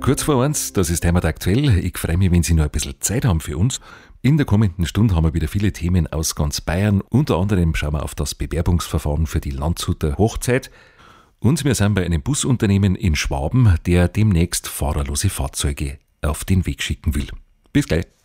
Kurz vor uns, das ist Heimat aktuell. Ich freue mich, wenn Sie noch ein bisschen Zeit haben für uns. In der kommenden Stunde haben wir wieder viele Themen aus ganz Bayern. Unter anderem schauen wir auf das Bewerbungsverfahren für die Landshuter Hochzeit. Und wir sind bei einem Busunternehmen in Schwaben, der demnächst fahrerlose Fahrzeuge auf den Weg schicken will. Bis gleich.